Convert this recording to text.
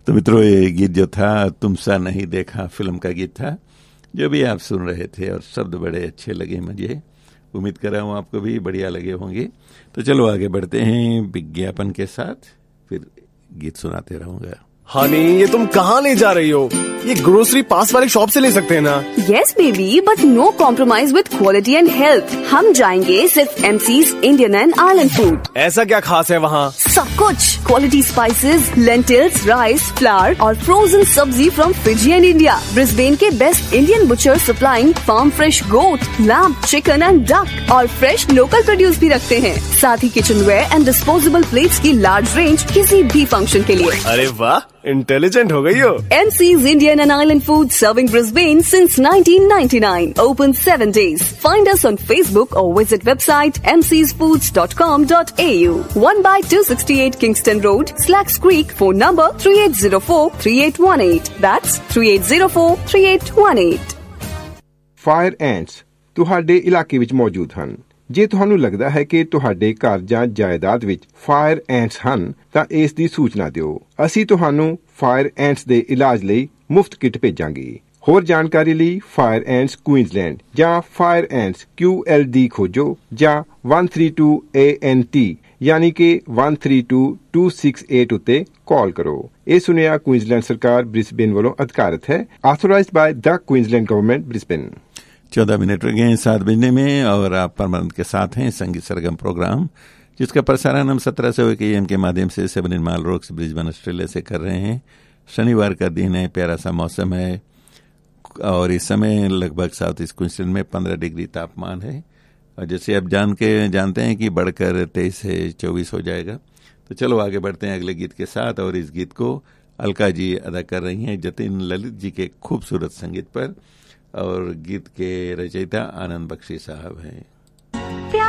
तो मित्रों, ये गीत जो था तुमसा नहीं देखा फिल्म का गीत था, जो भी आप सुन रहे थे, और शब्द बड़े अच्छे लगे मुझे। उम्मीद कर रहा हूँ आपको भी बढ़िया लगे होंगे। तो चलो आगे बढ़ते हैं विज्ञापन के साथ, फिर गीत सुनाते रहूंगा। हनी, ये तुम कहाँ ले जा रही हो? ये ग्रोसरी पास वाले शॉप से ले सकते हैं ना? Yes baby, but no compromise with quality and health. हम जाएंगे सिर्फ MC's Indian and Island Food। ऐसा क्या खास है वहाँ? सब कुछ quality spices, lentils, rice, flower और फ्रोजन सब्जी from Fiji and India. Brisbane के best Indian butcher supplying farm fresh goat, lamb, chicken and duck और फ्रेश लोकल प्रोड्यूस भी रखते हैं। साथ ही kitchen where and disposable plates की लार्ज रेंज किसी भी फंक्शन के लिए। अरे वाह, इंटेलिजेंट हो गई हो। MC's Indian and Island Food serving Brisbane since 1999. Open 7 days. Find us on Facebook or visit website mcsfoods.com.au. 1/268 Kingston Road, Slacks Creek. Phone number 3804-3818. That's 3804-3818. Fire ਐਂਟਸ ਤੁਹਾਡੇ ਇਲਾਕੇ ਵਿੱਚ ਮੌਜੂਦ ਹਨ। ਜੇ ਤੁਹਾਨੂੰ ਲੱਗਦਾ ਹੈ ਕਿ ਤੁਹਾਡੇ ਘਰ ਜਾਂ ਜਾਇਦਾਦ ਵਿੱਚ ਫਾਇਰ ਐਂਟਸ ਹਨ ਤਾਂ ਇਸ ਦੀ ਸੂਚਨਾ ਦਿਓ। ਅਸੀਂ ਤੁਹਾਨੂੰ ਫਾਇਰ ਐਂਟਸ ਦੇ ਇਲਾਜ ਲਈ ਮੁਫਤ ਕਿੱਟ ਭੇਜਾਂਗੇ। ਹੋਰ ਜਾਣਕਾਰੀ ਲਈ ਫਾਇਰ ਐਂਟਸ ਕੁਈਨਜ਼ਲੈਂਡ ਜਾਂ ਫਾਇਰ ਐਂਟਸ QLD ਖੋਜੋ ਜਾਂ 132 ANT ਯਾਨੀ ਕਿ 132-268 ਉੱਤੇ ਕਾਲ ਕਰੋ। ਇਹ ਸੁਨੇਹਾ ਕੁਈਨਜ਼ਲੈਂਡ ਸਰਕਾਰ ਬ੍ਰਿਸਬੇਨ ਵੱਲੋਂ ਅਧਿਕਾਰਤ ਹੈ। ਆਥੋਰਾइज्ड by the Queensland government Brisbane. 14 minute रह गए 7 बजने में, और आप परमानंद के साथ हैं संगीत सरगम प्रोग्राम, जिसका प्रसारण हम 1700 AM के माध्यम से 7 इन माल रोक्स ब्रिस्बेन ऑस्ट्रेलिया से कर रहे हैं। शनिवार का दिन है, प्यारा सा मौसम है, और इस समय लगभग साउथ ईस्ट क्वींसलैंड में 15 डिग्री तापमान है, और जैसे आप जानते हैं कि बढ़कर 23 से 24 हो जाएगा। तो चलो आगे बढ़ते हैं अगले गीत के साथ, और इस गीत को अलका जी अदा कर रही हैं जतिन ललित जी के खूबसूरत संगीत पर, और गीत के रचयिता आनंद बख्शी साहब हैं।